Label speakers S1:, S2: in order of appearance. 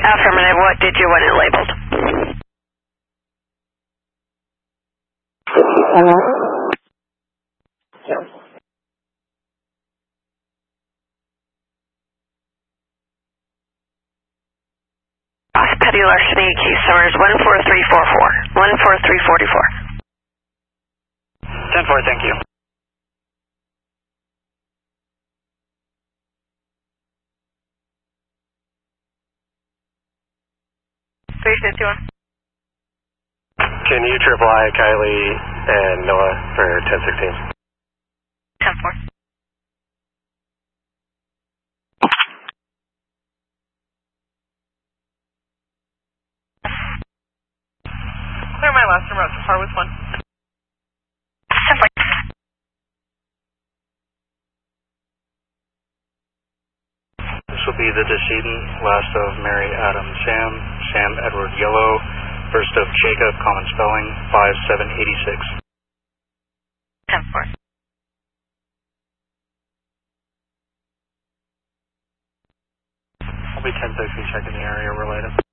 S1: Affirmative. What did you want it labeled? Petty larceny, case numbers 14344, 14344.
S2: 10-4, thank you.
S3: Can you triple I Kylie and Noah for 1016?
S1: 10-4.
S4: Clear my last number out so far with 1.
S1: 10-4.
S2: This will be the decedent, last of Mary Adam Sam, Sam Edward Yellow, first of Jacob, common spelling, 5786.
S1: 10-4.
S3: I'll be 1060 checking the area related.